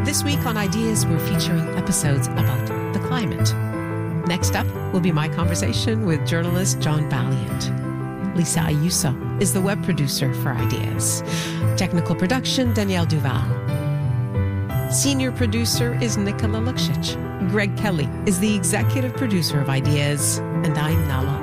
This week on Ideas, we're featuring episodes about the climate. Next up will be my conversation with journalist John Valiant. Lisa Ayuso is the web producer for Ideas. Technical production, Danielle Duval. Senior producer is Nikola Luksic. Greg Kelly is the executive producer of Ideas, and I'm Nala